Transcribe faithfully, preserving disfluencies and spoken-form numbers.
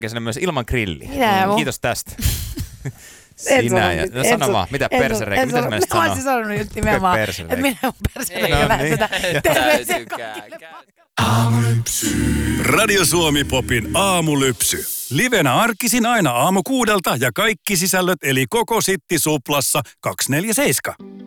kesänä myös ilman grilliä. Minä ja Kiitos tästä. En Sinä sano ja... nyt, No en sano sano- vaan, mitä en persereikä? en Mitä sä sano- menisit Mä sanoa? olisin sanonut just nimenomaan, että Persereikä. minä olen persereikä. No Mä niin. tätä terveisiä kaikille. Radio Suomi Popin aamulypsy. Livenä arkisin aina aamu kuudelta ja kaikki sisällöt eli koko Sitti Suplassa kaksikymmentäneljä seitsemän.